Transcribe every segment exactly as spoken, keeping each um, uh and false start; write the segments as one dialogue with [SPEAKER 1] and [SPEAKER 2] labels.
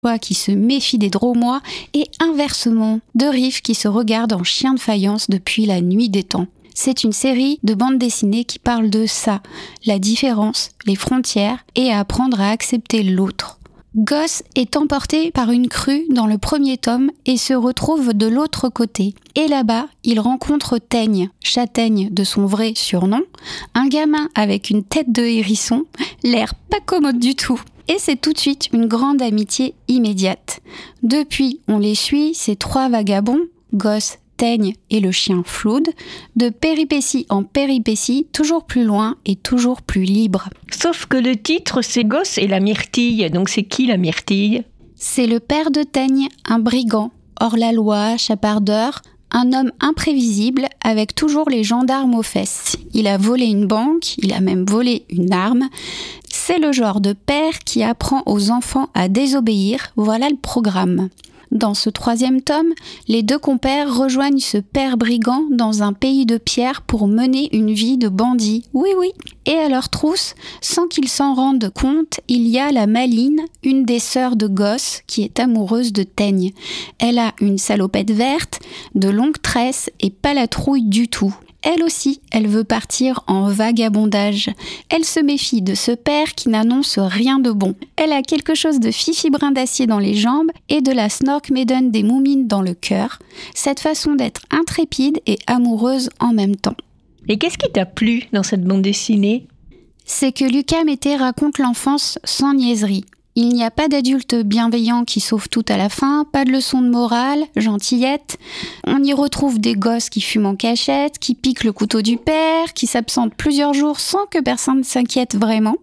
[SPEAKER 1] qui se méfie des Drômois et inversement, deux rives qui se regardent en chien de faïence depuis la nuit des temps. C'est une série de bandes dessinées qui parle de ça, la différence, les frontières et à apprendre à accepter l'autre. Gosse est emporté par une crue dans le premier tome et se retrouve de l'autre côté. Et là-bas, il rencontre Teigne, Châtaigne de son vrai surnom, un gamin avec une tête de hérisson, l'air pas commode du tout. Et c'est tout de suite une grande amitié immédiate. Depuis, on les suit, ces trois vagabonds, Gosse, Teigne et le chien Flood, de péripétie en péripétie, toujours plus loin et toujours plus libre.
[SPEAKER 2] Sauf que le titre, c'est Gosse et la myrtille. Donc c'est qui la myrtille ?
[SPEAKER 1] C'est le père de Teigne, un brigand, hors-la-loi, chapardeur, un homme imprévisible avec toujours les gendarmes aux fesses. Il a volé une banque, il a même volé une arme. C'est le genre de père qui apprend aux enfants à désobéir, voilà le programme. Dans ce troisième tome, les deux compères rejoignent ce père brigand dans un pays de pierre pour mener une vie de bandit. Oui, oui. Et à leur trousse, sans qu'ils s'en rendent compte, il y a la Maline, une des sœurs de Gosse, qui est amoureuse de Teigne. Elle a une salopette verte, de longues tresses et pas la trouille du tout. Elle aussi, elle veut partir en vagabondage. Elle se méfie de ce père qui n'annonce rien de bon. Elle a quelque chose de Fifi brin d'acier dans les jambes et de la Snork Maiden des Moumines dans le cœur. Cette façon d'être intrépide et amoureuse en même temps.
[SPEAKER 2] Et qu'est-ce qui t'a plu dans cette bande dessinée ?
[SPEAKER 1] C'est que Lucas Mété raconte l'enfance sans niaiserie. Il n'y a pas d'adulte bienveillant qui sauve tout à la fin, pas de leçon de morale, gentillette. On y retrouve des gosses qui fument en cachette, qui piquent le couteau du père, qui s'absentent plusieurs jours sans que personne ne s'inquiète vraiment.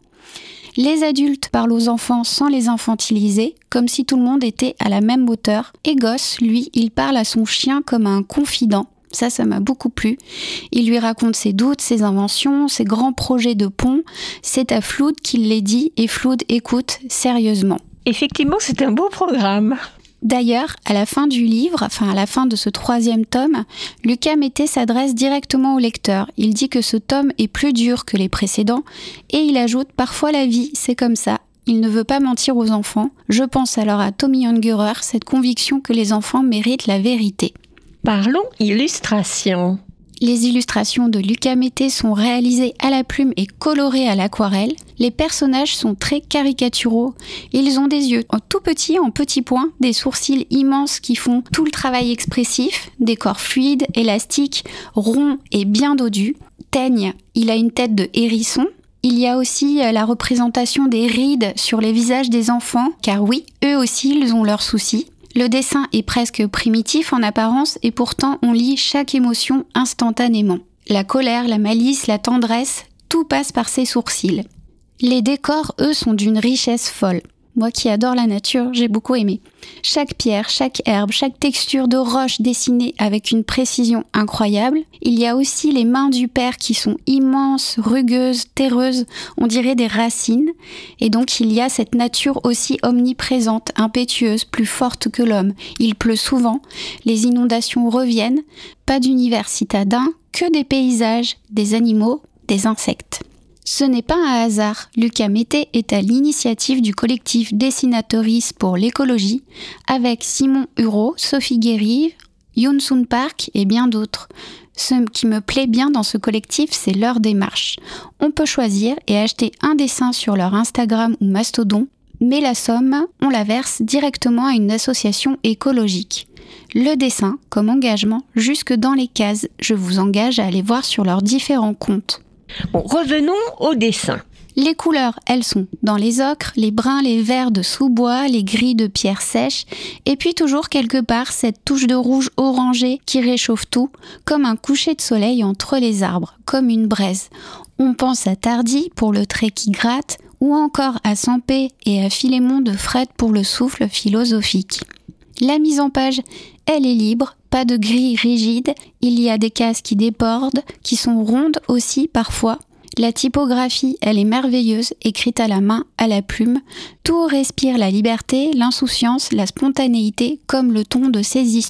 [SPEAKER 1] Les adultes parlent aux enfants sans les infantiliser, comme si tout le monde était à la même hauteur. Et Gosse, lui, il parle à son chien comme à un confident. Ça, ça m'a beaucoup plu. Il lui raconte ses doutes, ses inventions, ses grands projets de pont. C'est à Flood qu'il les dit et Flood écoute sérieusement.
[SPEAKER 2] Effectivement, c'est un beau programme.
[SPEAKER 1] D'ailleurs, à la fin du livre, enfin à la fin de ce troisième tome, Lucas Mété s'adresse directement au lecteur. Il dit que ce tome est plus dur que les précédents et il ajoute « Parfois la vie, c'est comme ça ». Il ne veut pas mentir aux enfants. Je pense alors à Tommy Ungerer, cette conviction que les enfants méritent la vérité.
[SPEAKER 2] Parlons illustration.
[SPEAKER 1] Les illustrations de Lucas Mété sont réalisées à la plume et colorées à l'aquarelle. Les personnages sont très caricaturaux. Ils ont des yeux tout petits, en petits points, des sourcils immenses qui font tout le travail expressif, des corps fluides, élastiques, ronds et bien dodus. Teigne, il a une tête de hérisson. Il y a aussi la représentation des rides sur les visages des enfants, car oui, eux aussi, ils ont leurs soucis. Le dessin est presque primitif en apparence et pourtant on lit chaque émotion instantanément. La colère, la malice, la tendresse, tout passe par ses sourcils. Les décors, eux, sont d'une richesse folle. Moi qui adore la nature, j'ai beaucoup aimé. Chaque pierre, chaque herbe, chaque texture de roche dessinée avec une précision incroyable. Il y a aussi les mains du père qui sont immenses, rugueuses, terreuses, on dirait des racines. Et donc il y a cette nature aussi omniprésente, impétueuse, plus forte que l'homme. Il pleut souvent, les inondations reviennent, pas d'univers citadin, que des paysages, des animaux, des insectes. Ce n'est pas un hasard, Lucas Mété est à l'initiative du collectif Dessinatoris pour l'écologie, avec Simon Hureau, Sophie Guérive, Yoon Soon Park et bien d'autres. Ce qui me plaît bien dans ce collectif, c'est leur démarche. On peut choisir et acheter un dessin sur leur Instagram ou Mastodon, mais la somme, on la verse directement à une association écologique. Le dessin, comme engagement, jusque dans les cases, je vous engage à aller voir sur leurs différents comptes.
[SPEAKER 2] Bon, revenons au dessin.
[SPEAKER 1] Les couleurs, elles sont dans les ocres, les bruns, les verts de sous-bois, les gris de pierre sèche, et puis toujours quelque part cette touche de rouge orangé qui réchauffe tout, comme un coucher de soleil entre les arbres, comme une braise. On pense à Tardy pour le trait qui gratte, ou encore à Sampé et à Philémon de Fred pour le souffle philosophique. La mise en page, elle est libre, pas de grille rigide, il y a des cases qui débordent, qui sont rondes aussi parfois. La typographie, elle est merveilleuse, écrite à la main, à la plume. Tout respire la liberté, l'insouciance, la spontanéité, comme le ton de ces histoires.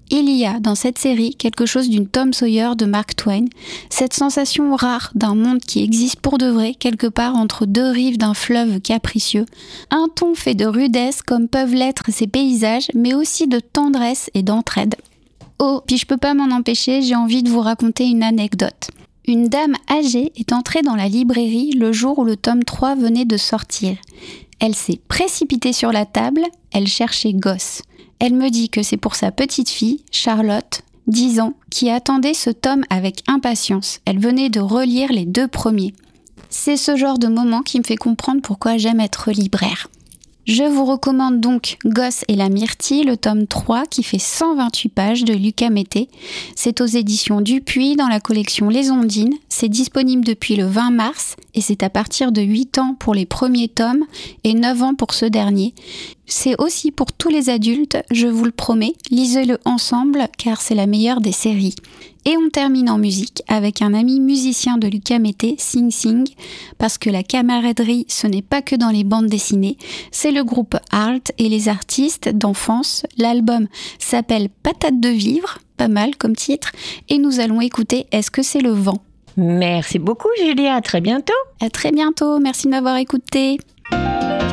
[SPEAKER 1] Il y a dans cette série quelque chose d'une Tom Sawyer de Mark Twain, cette sensation rare d'un monde qui existe pour de vrai quelque part entre deux rives d'un fleuve capricieux, un ton fait de rudesse comme peuvent l'être ces paysages, mais aussi de tendresse et d'entraide. Oh, puis je peux pas m'en empêcher, j'ai envie de vous raconter une anecdote. Une dame âgée est entrée dans la librairie le jour où le tome trois venait de sortir. Elle s'est précipitée sur la table, elle cherchait Gosse. Elle me dit que c'est pour sa petite fille, Charlotte, dix ans, qui attendait ce tome avec impatience. Elle venait de relire les deux premiers. C'est ce genre de moment qui me fait comprendre pourquoi j'aime être libraire. Je vous recommande donc Gosse et la myrtille, le tome trois qui fait cent vingt-huit pages de Lucas Mété. C'est aux éditions Dupuis dans la collection Les Ondines. C'est disponible depuis le vingt mars et c'est à partir de huit ans pour les premiers tomes et neuf ans pour ce dernier. C'est aussi pour tous les adultes, je vous le promets, lisez-le ensemble car c'est la meilleure des séries. Et on termine en musique avec un ami musicien de Lucas Mété, Sing Sing, parce que la camaraderie, ce n'est pas que dans les bandes dessinées, c'est le groupe Halt et les artistes d'enfance. L'album s'appelle Patate de vivre, pas mal comme titre, et nous allons écouter Est-ce que c'est le vent ?
[SPEAKER 2] Merci beaucoup Julia, à très bientôt.
[SPEAKER 1] À très bientôt, merci de m'avoir écouté.